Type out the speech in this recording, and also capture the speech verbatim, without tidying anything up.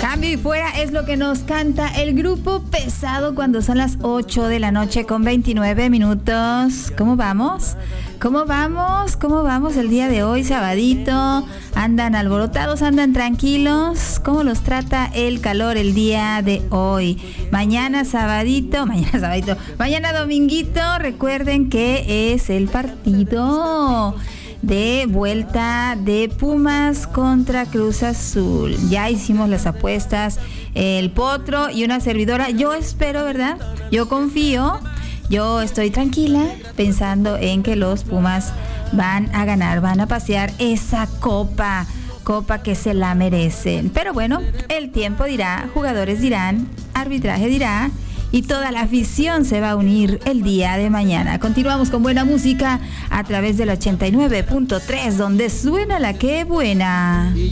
Cambio y fuera es lo que nos canta el grupo Pesado cuando son las ocho de la noche con veintinueve minutos. ¿Cómo vamos? ¿Cómo vamos? ¿Cómo vamos el día de hoy, sabadito? ¿Andan alborotados? ¿Andan tranquilos? ¿Cómo los trata el calor el día de hoy? Mañana sabadito, mañana sabadito, mañana dominguito, recuerden que es el partido de vuelta de Pumas contra Cruz Azul. Ya hicimos las apuestas, el Potro y una servidora. Yo espero, ¿verdad? Yo confío, yo estoy tranquila pensando en que los Pumas van a ganar, van a pasear esa copa, copa que se la merecen. Pero bueno, el tiempo dirá, jugadores dirán, arbitraje dirá, y toda la afición se va a unir el día de mañana. Continuamos con buena música a través del ochenta y nueve punto tres, donde suena la que buena.